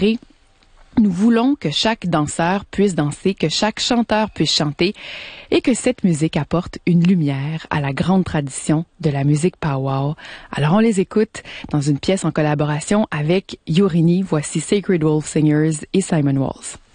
soirée. Nous voulons que chaque danseur puisse danser, que chaque chanteur puisse chanter et que cette musique apporte une lumière à la grande tradition de la musique powwow. Alors on les écoute dans une pièce en collaboration avec Yorini. Voici Sacred Wolf Singers et Simon Walls.